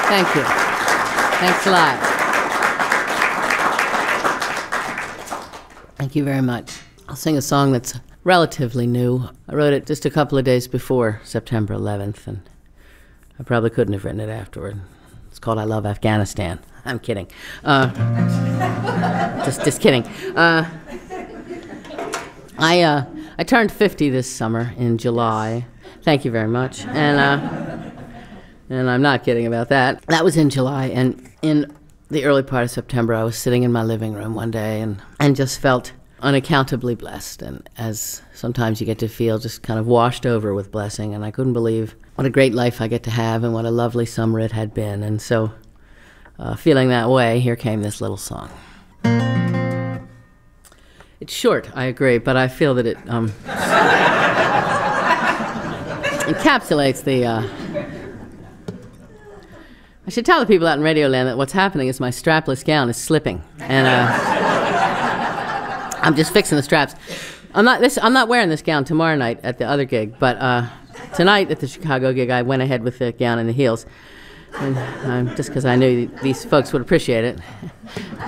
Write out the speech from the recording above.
Thank you. Thanks a lot. Thank you very much. I'll sing a song that's relatively new. I wrote it just a couple of days before September 11th, and I probably couldn't have written it afterward. It's called I Love Afghanistan. I'm kidding. Just kidding. I turned 50 this summer in July. Thank you very much. And I'm not kidding about that. That was in July, and in the early part of September, I was sitting in my living room one day and just felt unaccountably blessed, and as sometimes you get to feel just kind of washed over with blessing, and I couldn't believe what a great life I get to have and what a lovely summer it had been. And so, feeling that way, here came this little song. It's short, I agree, but I feel that it encapsulates the... I should tell the people out in Radioland that what's happening is my strapless gown is slipping, and I'm just fixing the straps. I'm not wearing this gown tomorrow night at the other gig, but tonight at the Chicago gig, I went ahead with the gown and the heels, and just because I knew these folks would appreciate it.